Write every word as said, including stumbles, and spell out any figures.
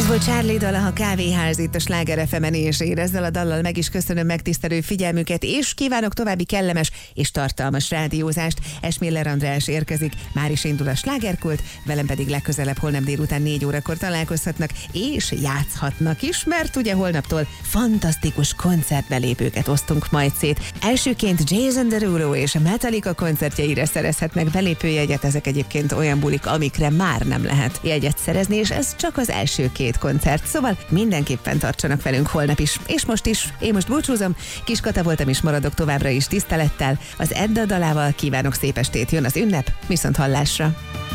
volt Charlie dala, a Kávéház itt a Sláger ef emen, és én ezzel a dallal meg is köszönöm megtisztelő figyelmüket, és kívánok további kellemes és tartalmas rádiózást. Esmiller András érkezik, már is indul a Slágerkult, velem pedig legközelebb holnap délután négy órakor találkozhatnak, és játszhatnak is, mert ugye holnaptól fantasztikus koncertbelépőket osztunk majd szét. Elsőként Jason Derulo és a Metallica koncertjeire szerezhetnek belépőjegyet, ezek egyébként olyan bulik, amikre már nem lehet jegyet szerezni, és ez csak az első két koncert, szóval mindenképpen tartsanak velünk holnap is, és most is. Én most búcsúzom, Kis Kata voltam, és maradok továbbra is tisztelettel. Az Edda dalával kívánok szép estét, jön az ünnep, viszont hallásra!